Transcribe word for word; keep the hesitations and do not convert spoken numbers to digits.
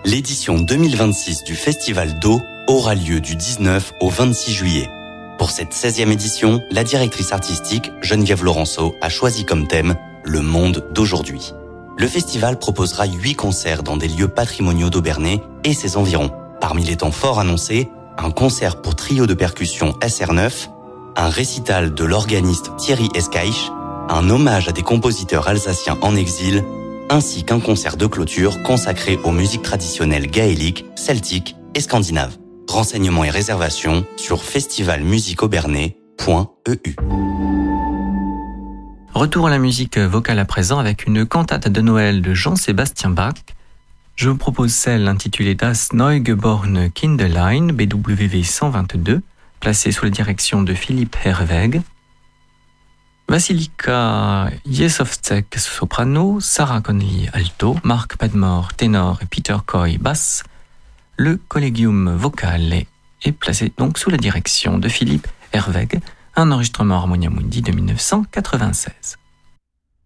L'édition deux mille vingt-six du Festival d'eau aura lieu du dix-neuf au vingt-six juillet. Pour cette seizième édition, la directrice artistique Geneviève Laurenceau a choisi comme thème le monde d'aujourd'hui. Le festival proposera huit concerts dans des lieux patrimoniaux d'Aubernais et ses environs. Parmi les temps forts annoncés, un concert pour trio de percussion S R neuf, un récital de l'organiste Thierry Escaich, un hommage à des compositeurs alsaciens en exil, ainsi qu'un concert de clôture consacré aux musiques traditionnelles gaéliques, celtiques et scandinaves. Renseignements et réservations sur festival musique aubernais point e u. Retour à la musique vocale à présent avec une cantate de Noël de Jean-Sébastien Bach. Je vous propose celle intitulée Das Neugeborene Kindlein, B W V cent vingt-deux, placée sous la direction de Philippe Herweg. Vasilika Jesovtsek soprano, Sarah Connelly alto, Mark Padmore ténor et Peter Coy basse. Le collégium vocal est, est placé donc sous la direction de Philippe Herweg, un enregistrement Harmonia Mundi de mille neuf cent quatre-vingt-seize.